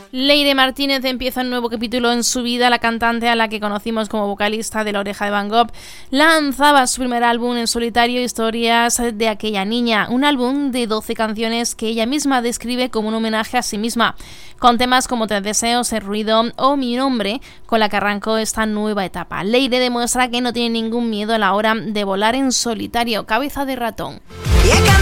Leire Martínez empieza un nuevo capítulo en su vida. La cantante, a la que conocimos como vocalista de La Oreja de Van Gogh, lanzaba su primer álbum en solitario, Historias de aquella niña, un álbum de 12 canciones que ella misma describe como un homenaje a sí misma, con temas como Te deseo, Ser ruido o Mi nombre, con la que arrancó esta nueva etapa. Leire demuestra que no tiene ningún miedo a la hora de volar en solitario. Cabeza de ratón.